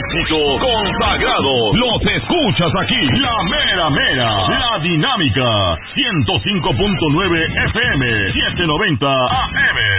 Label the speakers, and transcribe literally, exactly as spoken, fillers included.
Speaker 1: éxitos consagrados los escuchas aquí. La mera mera, la dinámica, ciento cinco punto nueve F M, setecientos noventa A M.